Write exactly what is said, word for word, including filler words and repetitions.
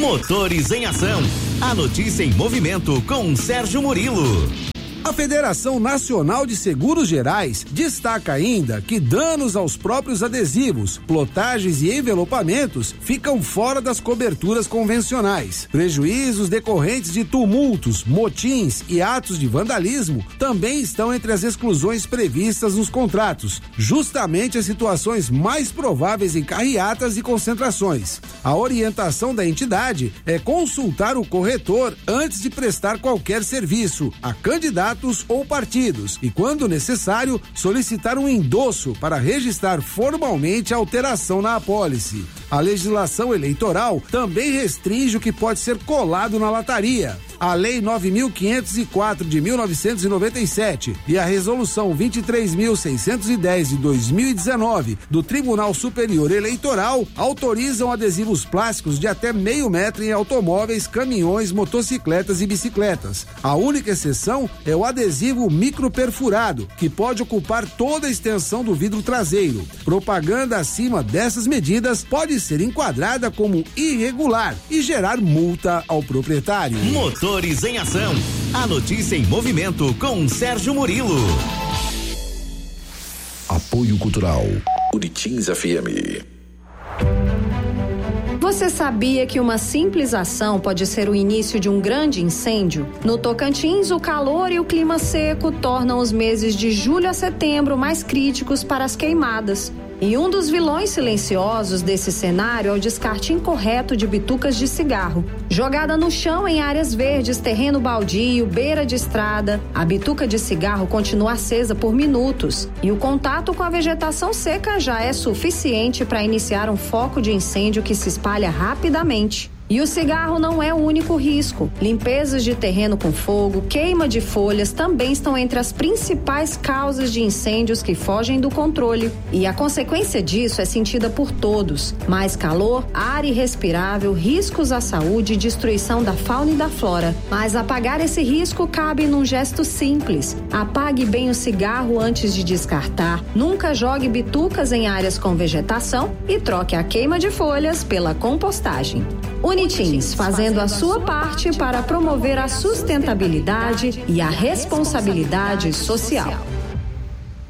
Motores em Ação. A notícia em movimento com Sérgio Murilo. A Federação Nacional de Seguros Gerais destaca ainda que danos aos próprios adesivos, plotagens e envelopamentos ficam fora das coberturas convencionais. Prejuízos decorrentes de tumultos, motins e atos de vandalismo também estão entre as exclusões previstas nos contratos, justamente as situações mais prováveis em carreatas e concentrações. A orientação da entidade é consultar o corretor antes de prestar qualquer serviço a candidatos ou partidos e, quando necessário, solicitar um endosso para registrar formalmente a alteração na apólice. A legislação eleitoral também restringe o que pode ser colado na lataria. A Lei nove mil quinhentos e quatro de mil novecentos e noventa e sete e a Resolução vinte e três mil seiscentos e dez de dois mil e dezenove do Tribunal Superior Eleitoral autorizam adesivos plásticos de até meio metro em automóveis, caminhões, motocicletas e bicicletas. A única exceção é o adesivo microperfurado, que pode ocupar toda a extensão do vidro traseiro. Propaganda acima dessas medidas pode ser enquadrada como irregular e gerar multa ao proprietário. Motores em Ação. A notícia em movimento com Sérgio Murilo. Apoio Cultural Uritins F M. Você sabia que uma simples ação pode ser o início de um grande incêndio? No Tocantins, o calor e o clima seco tornam os meses de julho a setembro mais críticos para as queimadas. E um dos vilões silenciosos desse cenário é o descarte incorreto de bitucas de cigarro. Jogada no chão em áreas verdes, terreno baldio, beira de estrada, a bituca de cigarro continua acesa por minutos. E o contato com a vegetação seca já é suficiente para iniciar um foco de incêndio que se espalha rapidamente. E o cigarro não é o único risco. Limpezas de terreno com fogo, queima de folhas também estão entre as principais causas de incêndios que fogem do controle. E a consequência disso é sentida por todos. Mais calor, ar irrespirável, riscos à saúde e destruição da fauna e da flora. Mas apagar esse risco cabe num gesto simples. Apague bem o cigarro antes de descartar. Nunca jogue bitucas em áreas com vegetação e troque a queima de folhas pela compostagem. Unitins, fazendo a sua parte para promover a sustentabilidade e a responsabilidade social.